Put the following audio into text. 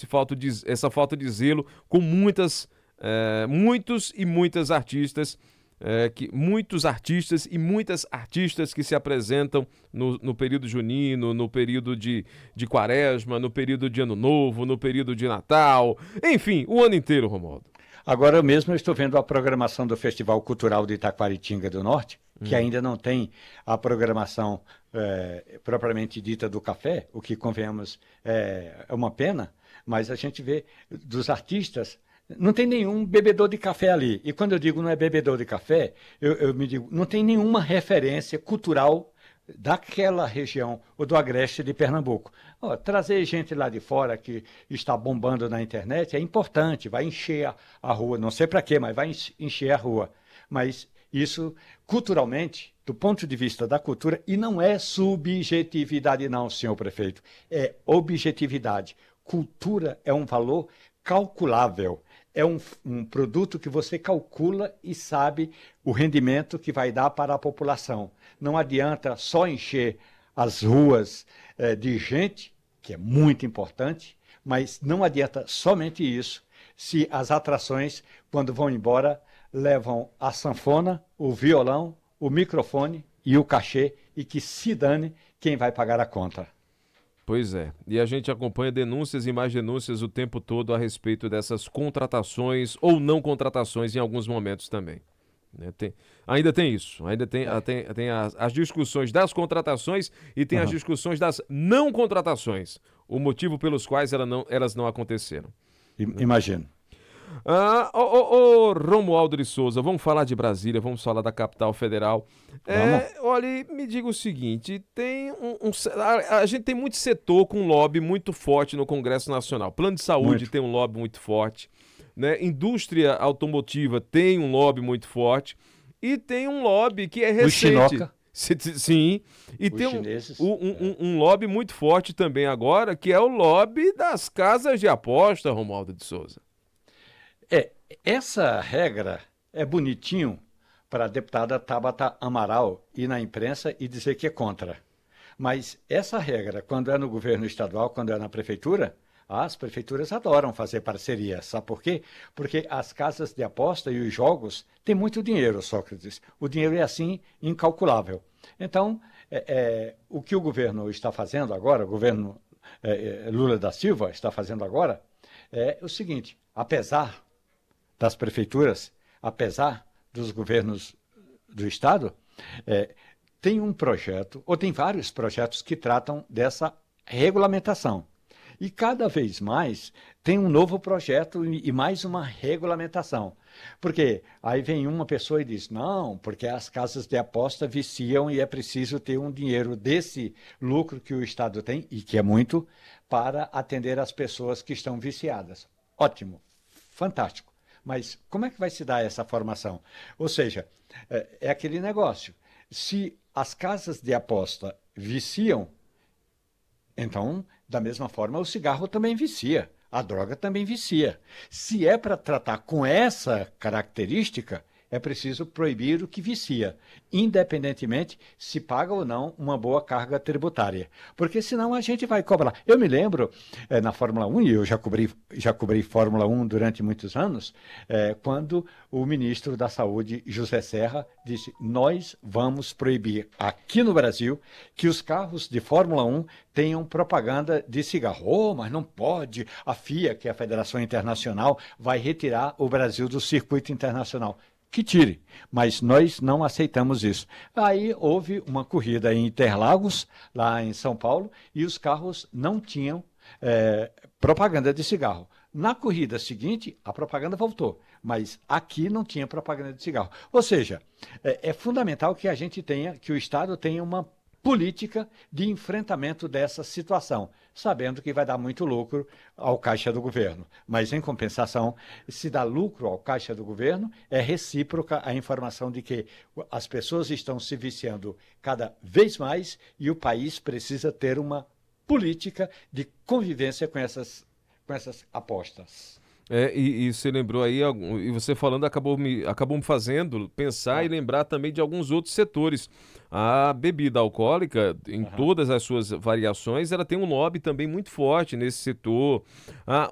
essa falta de zelo com muitos e muitas artistas, muitos artistas e muitas artistas que se apresentam no período junino, no período de quaresma, no período de ano novo, no período de Natal, enfim, o ano inteiro, Romualdo. Agora mesmo eu estou vendo a programação do Festival Cultural de Itaquaritinga do Norte, que ainda não tem a programação propriamente dita do café, o que, convenhamos, é uma pena, mas a gente vê dos artistas, não tem nenhum bebedor de café ali. E quando eu digo não é bebedor de café, eu me digo, não tem nenhuma referência cultural daquela região, ou do agreste de Pernambuco. Trazer gente lá de fora que está bombando na internet é importante, vai encher a rua, não sei para quê, mas vai encher a rua. Mas isso, culturalmente, do ponto de vista da cultura, e não é subjetividade não, senhor prefeito, é objetividade. Cultura é um valor calculável. É um produto que você calcula e sabe o rendimento que vai dar para a população. Não adianta só encher as ruas de gente, que é muito importante, mas não adianta somente isso, se as atrações, quando vão embora, levam a sanfona, o violão, o microfone e o cachê, e que se dane quem vai pagar a conta. Pois é, e a gente acompanha denúncias e mais denúncias o tempo todo a respeito dessas contratações ou não contratações em alguns momentos também. Ainda tem isso, ainda tem as discussões das contratações e tem as discussões das não contratações, o motivo pelos quais elas não aconteceram. Imagino. Romualdo de Souza, vamos falar de Brasília, vamos falar da capital federal. Olha, me diga o seguinte, a gente tem muito setor com lobby muito forte no Congresso Nacional. Plano de saúde tem um lobby muito forte, né? Indústria automotiva tem um lobby muito forte e tem um lobby que é recente. Sim, e tem um lobby muito forte também agora, que é o lobby das casas de aposta, Romualdo de Souza. Essa regra é bonitinho para a deputada Tabata Amaral ir na imprensa e dizer que é contra. Mas essa regra, quando é no governo estadual, quando é na prefeitura, as prefeituras adoram fazer parceria. Sabe por quê? Porque as casas de aposta e os jogos têm muito dinheiro, Sócrates. O dinheiro é assim incalculável. Então, o que o governo está fazendo agora, o governo Lula da Silva está fazendo agora, é o seguinte: apesar das prefeituras, apesar dos governos do Estado, tem um projeto, ou tem vários projetos que tratam dessa regulamentação. E cada vez mais tem um novo projeto e mais uma regulamentação. Porque aí vem uma pessoa e diz, não, porque as casas de aposta viciam e é preciso ter um dinheiro desse lucro que o Estado tem, e que é muito, para atender as pessoas que estão viciadas. Ótimo, fantástico. Mas como é que vai se dar essa formação? Ou seja, é aquele negócio. Se as casas de aposta viciam, então, da mesma forma, o cigarro também vicia, a droga também vicia. Se é para tratar com essa característica, é preciso proibir o que vicia, independentemente se paga ou não uma boa carga tributária. Porque senão a gente vai cobrar. Eu me lembro, na Fórmula 1, e eu já cobri Fórmula 1 durante muitos anos, quando o ministro da Saúde, José Serra, disse, nós vamos proibir aqui no Brasil que os carros de Fórmula 1 tenham propaganda de cigarro. Mas não pode. A FIA, que é a Federação Internacional, vai retirar o Brasil do circuito internacional. Que tire, mas nós não aceitamos isso. Aí houve uma corrida em Interlagos, lá em São Paulo, e os carros não tinham propaganda de cigarro. Na corrida seguinte, a propaganda voltou, mas aqui não tinha propaganda de cigarro. Ou seja, é fundamental que a gente tenha, que o Estado tenha uma política de enfrentamento dessa situação, sabendo que vai dar muito lucro ao caixa do governo. Mas, em compensação, se dá lucro ao caixa do governo, é recíproca a informação de que as pessoas estão se viciando cada vez mais e o país precisa ter uma política de convivência com essas apostas. E você lembrou aí, e você falando acabou me fazendo pensar e lembrar também de alguns outros setores. A bebida alcoólica, em todas as suas variações, ela tem um lobby também muito forte nesse setor.